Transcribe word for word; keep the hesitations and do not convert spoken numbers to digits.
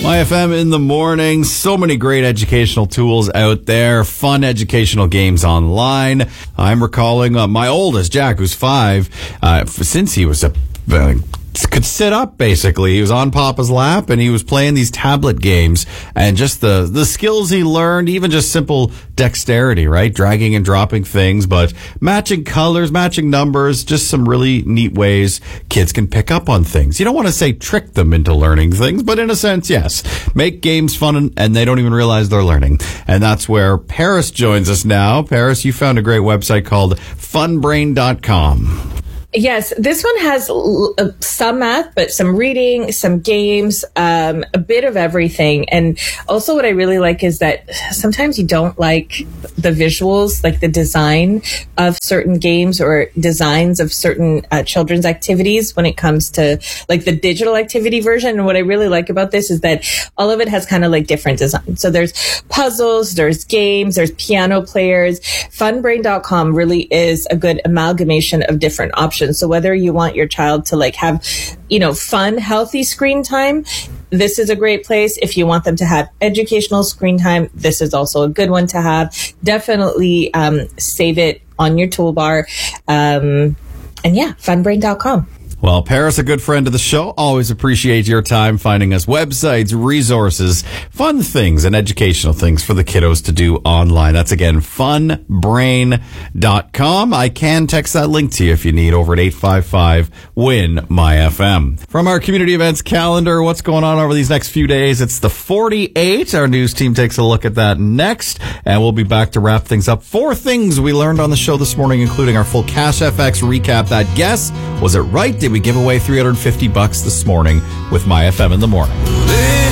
My F M in the morning. So many great educational tools out there. Fun educational games online. I'm recalling uh, my oldest, Jack, who's five, uh, since he was a... Uh, could sit up, basically. He was on Papa's lap, and he was playing these tablet games, and just the, the skills he learned, even just simple dexterity, right? Dragging and dropping things, but matching colors, matching numbers, just some really neat ways kids can pick up on things. You don't want to say trick them into learning things, but in a sense, yes. Make games fun, and they don't even realize they're learning. And that's where Paris joins us now. Paris, you found a great website called fun brain dot com. Yes, this one has uh, some math, but some reading, some games, um, a bit of everything. And also what I really like is that sometimes you don't like the visuals, like the design of certain games or designs of certain uh, children's activities when it comes to like the digital activity version. And what I really like about this is that all of it has kind of like different designs. So there's puzzles, there's games, there's piano players. fun brain dot com really is a good amalgamation of different options. So whether you want your child to like have, you know, fun, healthy screen time, this is a great place. If you want them to have educational screen time, this is also a good one to have. Definitely um, save it on your toolbar. Um, and yeah, fun brain dot com. Well, Paris, a good friend of the show. Always appreciate your time finding us websites, resources, fun things, and educational things for the kiddos to do online. That's, again, fun brain dot com. I can text that link to you if you need over at eight five five, W I N, My F M. From our community events calendar, what's going on over these next few days? It's the forty-eight. Our news team takes a look at that next, and we'll be back to wrap things up. Four things we learned on the show this morning, including our full Cash F X recap. That guess, was it right? Did we give away three hundred fifty bucks this morning with My F M in the morning?